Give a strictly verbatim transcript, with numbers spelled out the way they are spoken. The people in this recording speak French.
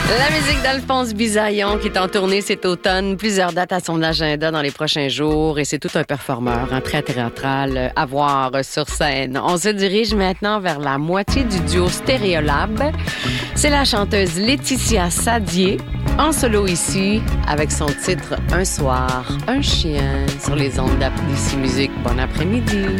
La musique d'Alphonse Bisaillon qui est en tournée cet automne. Plusieurs dates à son agenda dans les prochains jours. Et c'est tout un performeur, un très théâtral à voir sur scène. On se dirige maintenant vers la moitié du duo Stéréolab. C'est la chanteuse Laetitia Sadier, en solo ici, avec son titre « Un soir, un chien » sur les ondes d'Applaudissements Musique. Bon après-midi.